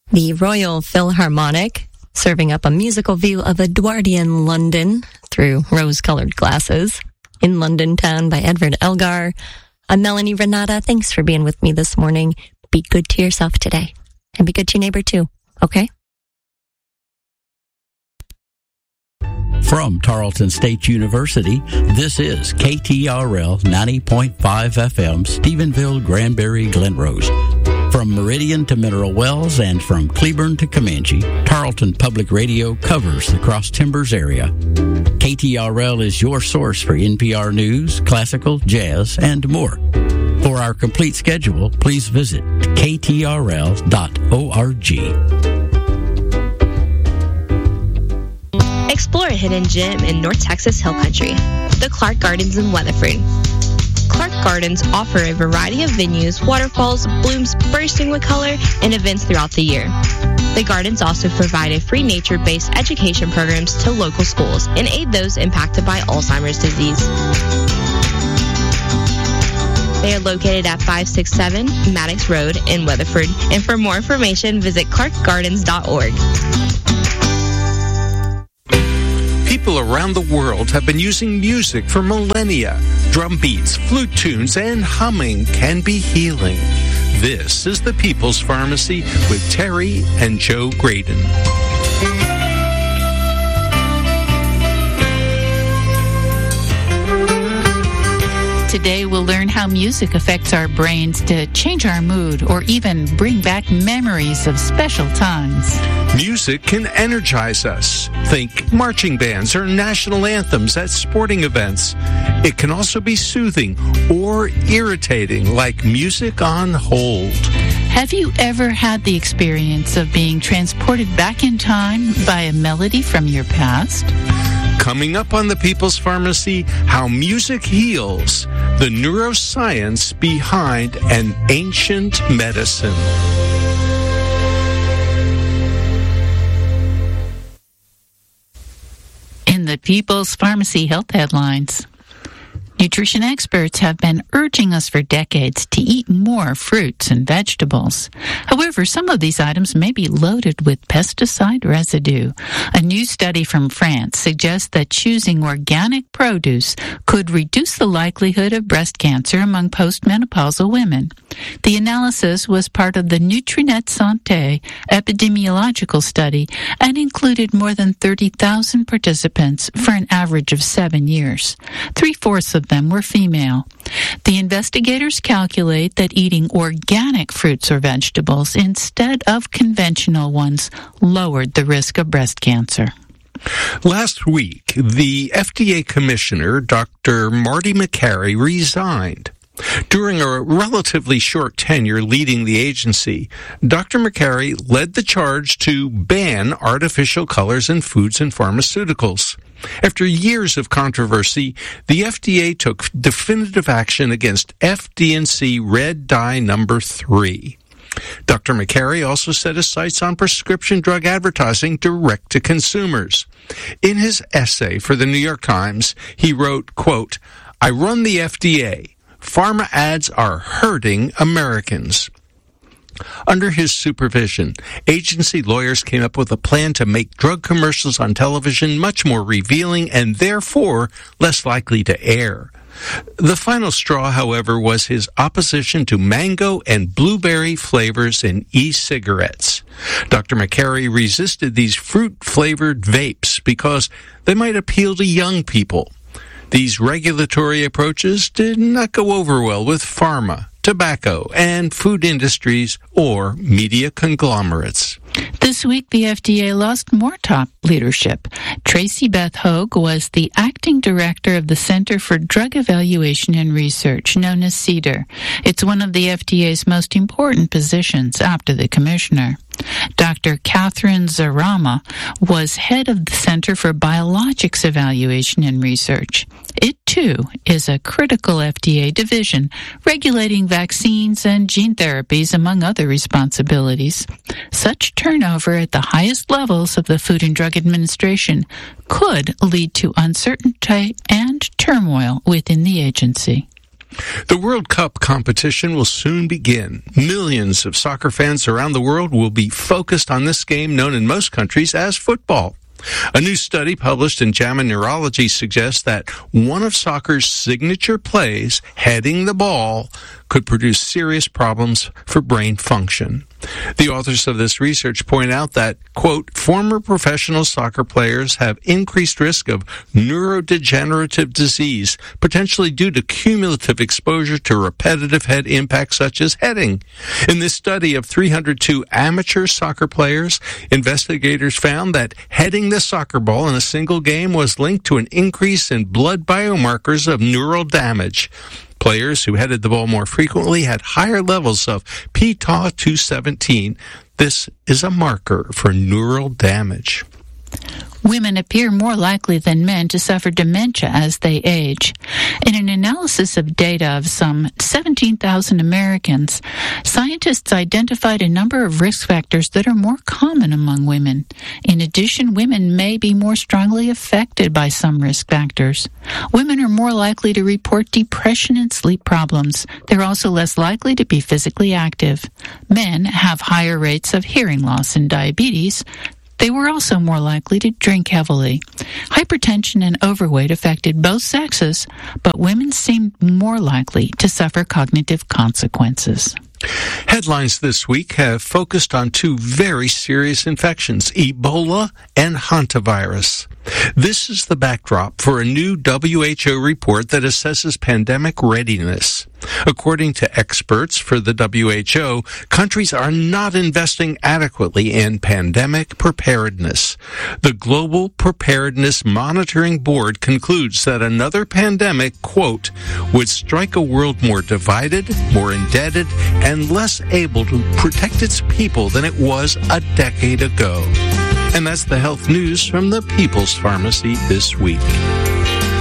The Royal Philharmonic, serving up a musical view of Edwardian London through rose-colored glasses. In London Town by Edward Elgar. I'm Melanie Renata. Thanks for being with me this morning. Be good to yourself today. And be good to your neighbor too, okay? From Tarleton State University, this is KTRL 90.5 FM, Stephenville, Granbury, Glen Rose. From Meridian to Mineral Wells and from Cleburne to Comanche, Tarleton Public Radio covers the Cross Timbers area. KTRL is your source for NPR news, classical, jazz, and more. For our complete schedule, please visit ktrl.org. Explore a hidden gem in North Texas Hill Country, the Clark Gardens in Weatherford. Clark Gardens offer a variety of venues, waterfalls, blooms bursting with color, and events throughout the year. The gardens also provide a free nature-based education programs to local schools and aid those impacted by Alzheimer's disease. They are located at 567 Maddox Road in Weatherford, and for more information, visit clarkgardens.org. People around the world have been using music for millennia. Drum beats, flute tunes, and humming can be healing. This is the People's Pharmacy with Terry and Joe Graydon. Today we'll learn how music affects our brains to change our mood or even bring back memories of special times. Music can energize us. Think marching bands or national anthems at sporting events. It can also be soothing or irritating, like music on hold. Have you ever had the experience of being transported back in time by a melody from your past? Coming up on the People's Pharmacy, how music heals, the neuroscience behind an ancient medicine. In the People's Pharmacy Health Headlines. Nutrition experts have been urging us for decades to eat more fruits and vegetables. However, some of these items may be loaded with pesticide residue. A new study from France suggests that choosing organic produce could reduce the likelihood of breast cancer among postmenopausal women. The analysis was part of the Nutrinet Santé epidemiological study and included more than 30,000 participants for an average of 7 years. 3/4 of them were female. The investigators calculate that eating organic fruits or vegetables instead of conventional ones lowered the risk of breast cancer. Last week, the FDA commissioner, Dr. Marty Makary, resigned. During a relatively short tenure leading the agency, Dr. Makary led the charge to ban artificial colors in foods and pharmaceuticals. After years of controversy, the FDA took definitive action against FD&C red dye number 3. Dr. Makary also set his sights on prescription drug advertising direct to consumers. In his essay for the New York Times, he wrote, quote, "I run the FDA. Pharma ads are hurting Americans." Under his supervision, agency lawyers came up with a plan to make drug commercials on television much more revealing and therefore less likely to air. The final straw, however, was his opposition to mango and blueberry flavors in e-cigarettes. Dr. Makary resisted these fruit-flavored vapes because they might appeal to young people. These regulatory approaches did not go over well with pharma, tobacco, and food industries or media conglomerates. This week, the FDA lost more top leadership. Tracy Beth Hogue was the acting director of the Center for Drug Evaluation and Research, known as CDER. It's one of the FDA's most important positions after the commissioner. Dr. Catherine Zarama was head of the Center for Biologics Evaluation and Research. It, too, is a critical FDA division, regulating vaccines and gene therapies, among other responsibilities. Such turnover at the highest levels of the Food and Drug Administration could lead to uncertainty and turmoil within the agency. The World Cup competition will soon begin. Millions of soccer fans around the world will be focused on this game known in most countries as football. A new study published in JAMA Neurology suggests that one of soccer's signature plays, heading the ball, could produce serious problems for brain function. The authors of this research point out that, quote, former professional soccer players have increased risk of neurodegenerative disease, potentially due to cumulative exposure to repetitive head impacts such as heading. In this study of 302 amateur soccer players, investigators found that heading the soccer ball in a single game was linked to an increase in blood biomarkers of neural damage. Players who headed the ball more frequently had higher levels of pTau217. This is a marker for neural damage. Women appear more likely than men to suffer dementia as they age. In an analysis of data of some 17,000 Americans, scientists identified a number of risk factors that are more common among women. In addition, women may be more strongly affected by some risk factors. Women are more likely to report depression and sleep problems. They're also less likely to be physically active. Men have higher rates of hearing loss and diabetes. They were also more likely to drink heavily. Hypertension and overweight affected both sexes, but women seemed more likely to suffer cognitive consequences. Headlines this week have focused on two very serious infections, Ebola and hantavirus. This is the backdrop for a new WHO report that assesses pandemic readiness. According to experts for the WHO, countries are not investing adequately in pandemic preparedness. The Global Preparedness Monitoring Board concludes that another pandemic, quote, would strike a world more divided, more indebted, and less able to protect its people than it was a decade ago. And that's the health news from the People's Pharmacy this week.